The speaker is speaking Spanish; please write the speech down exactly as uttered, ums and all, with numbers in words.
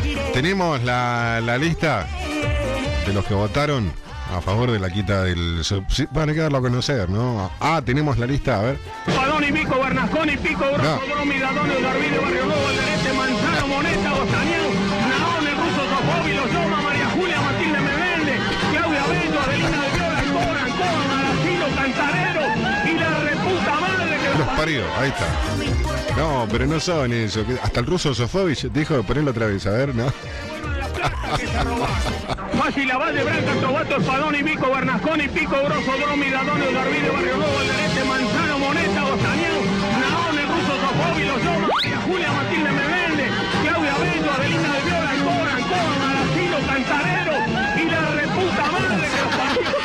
Tenemos la, la lista de los que votaron a favor de la quita del... Sí, van a quedarlo a conocer, ¿no? Ah, tenemos la lista, a ver. Padón y Pico, Bernasconi, Pico, Grosso, No. Bromi, Dadone, Darvide, Barrio Nuevo, Alderete, Manzano, Moneta, Bostañán, Naón, el Ruso, Sofobi, Los Loma, María Julia, Matilde Memende, Claudia Bello, Adelina de Viola, Cora, Cora, Maracino, Cantarero y la reputa madre que Los parió, ahí está. No, pero no son eso. Hasta el ruso Sofovich dijo, ponelo otra vez, a ver, ¿no? que se robaron. Fácil, Lavalle, Branca, Tobato, Espadón y Pico, Bernasconi, Pico, Grosso, Bromi, Dadone, Darvide, Barrio Nuevo,